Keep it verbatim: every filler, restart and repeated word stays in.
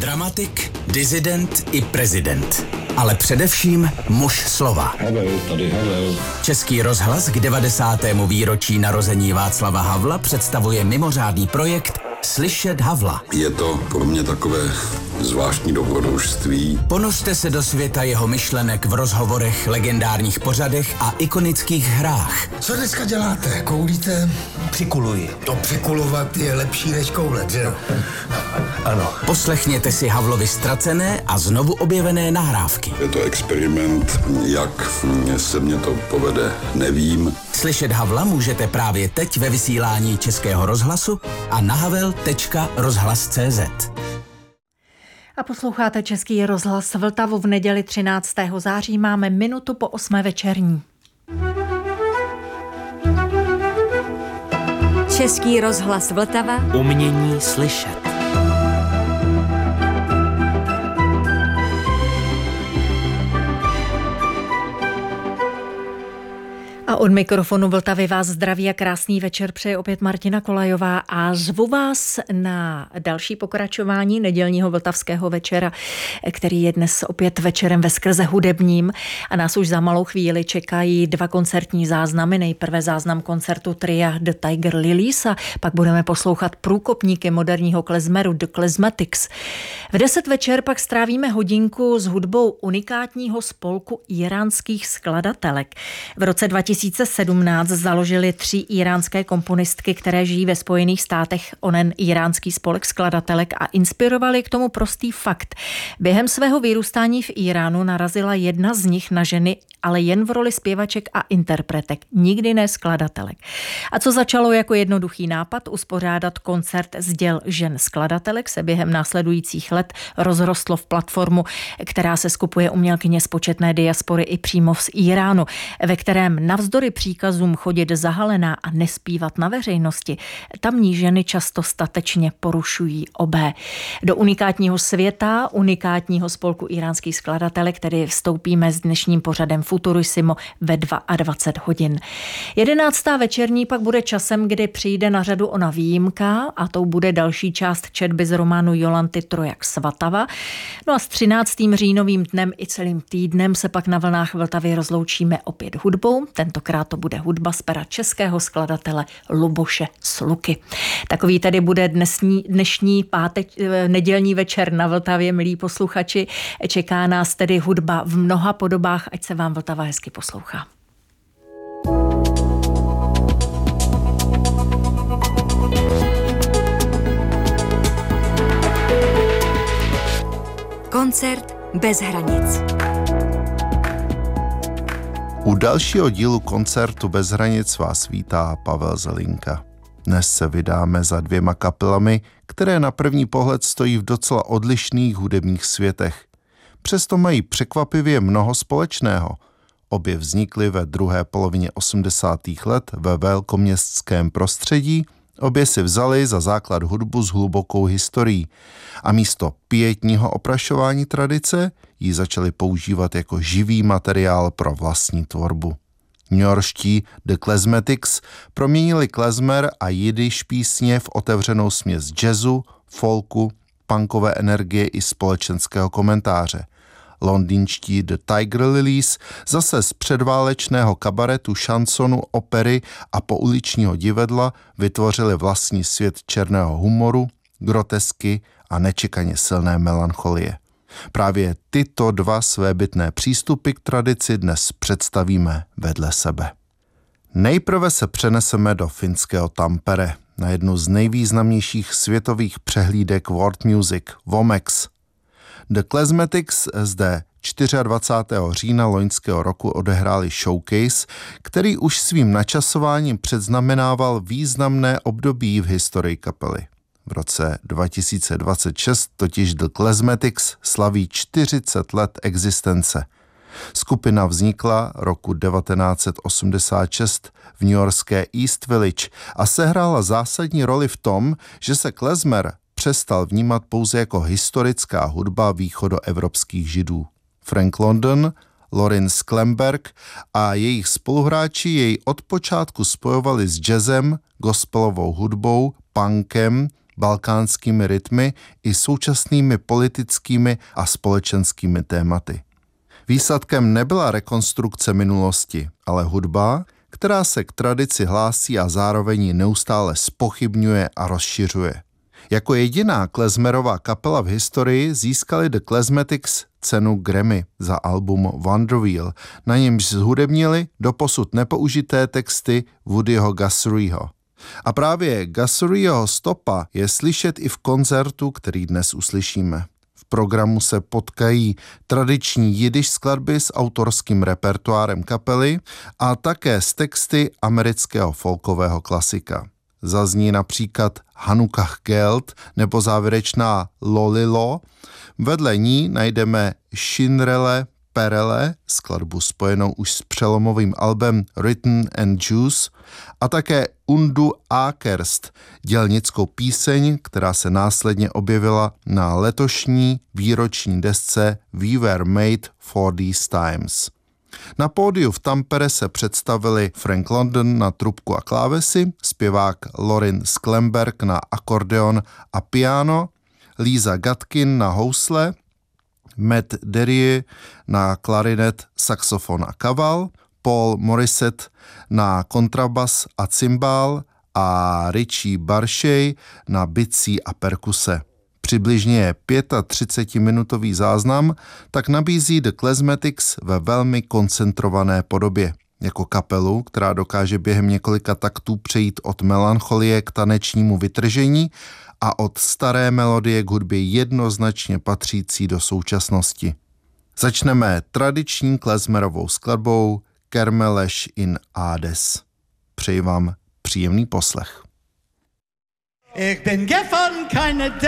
Dramatik, disident i prezident. Ale především muž slova. Havel, tady Havel. Český rozhlas k devadesátému výročí narození Václava Havla představuje mimořádný projekt Slyšet Havla. Je to pro mě takové zvláštní dobrodružství. Ponořte se do světa jeho myšlenek v rozhovorech, legendárních pořadech a ikonických hrách. Co dneska děláte? Koulíte? Přikuluji. To přikulovat je lepší než koulet, že jo? Ano. Poslechněte si Havlovi ztracené a znovu objevené nahrávky. Je to experiment, jak se mně to povede, nevím. Slyšet Havla můžete právě teď ve vysílání Českého rozhlasu a na havel tečka rozhlas tečka cé zet. A posloucháte Český rozhlas Vltavu. V neděli třináctého září máme minutu po osmé večerní. Český rozhlas Vltava. Umění slyšet. A od mikrofonu Vltavy vás zdraví a krásný večer přeje opět Martina Kolajová a zvu vás na další pokračování nedělního vltavského večera, který je dnes opět večerem veskrze hudebním a nás už za malou chvíli čekají dva koncertní záznamy. Nejprve záznam koncertu tria The Tiger Lilies a pak budeme poslouchat průkopníky moderního klezmeru The Klezmatics. V deset večer pak strávíme hodinku s hudbou unikátního spolku íránských skladatelek. V roce dva tisíce sedmnáct založili tři íránské komponistky, které žijí ve Spojených státech, onen íránský spolek skladatelek, a inspirovali k tomu prostý fakt. Během svého vyrůstání v Íránu narazila jedna z nich na ženy, ale jen v roli zpěvaček a interpretek, nikdy ne skladatelek. A co začalo jako jednoduchý nápad uspořádat koncert z děl žen skladatelek, se během následujících let rozrostlo v platformu, která se skupuje umělkyně z početné diaspory i přímo z Íránu, ve kterém navzdory příkazům chodit zahalená a nespívat na veřejnosti, tamní ženy často statečně porušují obé. Do unikátního světa, unikátního spolku íránských skladatelek, který vstoupíme s dnešním pořadem Futurissimo ve dvacet dva hodin. Jedenáctá večerní pak bude časem, kdy přijde na řadu ona výjimka a tou bude další část četby z románu Jolanty Trojak Svatava. No a s třináctým říjnovým dnem i celým týdnem se pak na vlnách Vltavy rozloučíme opět hudbou. Tentokrát to bude hudba z pera českého skladatele Luboše Sluky. Takový tedy bude dnesní, dnešní pátek, nedělní večer na Vltavě, milí posluchači. Čeká nás tedy hudba v mnoha podobách, ať se vám Vltava hezky poslouchá. Koncert bez hranic. U dalšího dílu koncertu Bez hranic vás vítá Pavel Zelinka. Dnes se vydáme za dvěma kapelami, které na první pohled stojí v docela odlišných hudebních světech. Přesto mají překvapivě mnoho společného. Obě vznikly ve druhé polovině osmdesátých let ve velkoměstském prostředí, obě si vzali za základ hudbu s hlubokou historií a místo pietního oprašování tradice ji začali používat jako živý materiál pro vlastní tvorbu. Newyorští The Klezmatics proměnili klezmer a jidiš písně v otevřenou směs jazzu, folku, punkové energie i společenského komentáře. Londýnští The Tiger Lilies zase z předválečného kabaretu, šansonu, opery a pouličního divadla vytvořili vlastní svět černého humoru, grotesky a nečekaně silné melancholie. Právě tyto dva svébytné přístupy k tradici dnes představíme vedle sebe. Nejprve se přeneseme do finského Tampere, na jednu z nejvýznamnějších světových přehlídek world music, Womex. The Klezmatics zde dvacátého čtvrtého října loňského roku odehráli showcase, který už svým načasováním předznamenával významné období v historii kapely. V roce dva tisíce dvacet šest totiž The Klezmatics slaví čtyřicet let existence. Skupina vznikla roku devatenáct set osmdesát šest v newyorské East Village a sehrála zásadní roli v tom, že se klezmer přestal vnímat pouze jako historická hudba východoevropských židů. Frank London, Lorin Sklemberg a jejich spoluhráči jej od počátku spojovali s jazzem, gospelovou hudbou, punkem, balkánskými rytmy i současnými politickými a společenskými tématy. Výsledkem nebyla rekonstrukce minulosti, ale hudba, která se k tradici hlásí a zároveň ji neustále zpochybňuje a rozšiřuje. Jako jediná klezmerová kapela v historii získali The Klezmatics cenu Grammy za album Wonderwheel, na němž zhudebnili doposud nepoužité texty Woodyho Gusseryho. A právě Gusseryho stopa je slyšet i v koncertu, který dnes uslyšíme. V programu se potkají tradiční jidiš skladby s autorským repertoárem kapely a také s texty amerického folkového klasika. Zazní například Hanukach Geld nebo závěrečná Lolilo. Vedle ní najdeme Shinrele Perele, skladbu spojenou už s přelomovým albem Written and Juice, a také Undu Akerst, dělnickou píseň, která se následně objevila na letošní výroční desce We Were Made for These Times. Na pódiu v Tampere se představili Frank London na trubku a klávesy, zpěvák Lorin Sklemberg na akordeon a piano, Lisa Gatkin na housle, Matt Derrier na klarinet, saxofon a kaval, Paul Morissette na kontrabas a cymbál a Richie Barshey na bicí a perkuse. Přibližně je třicetipětiminutový záznam, tak nabízí The Klezmatics ve velmi koncentrované podobě. Jako kapelu, která dokáže během několika taktů přejít od melancholie k tanečnímu vytržení a od staré melodie k hudbě jednoznačně patřící do současnosti. Začneme tradiční klezmerovou skladbou Kermelesh in Ades. Přeji vám příjemný poslech. Ich bin gefahren, keine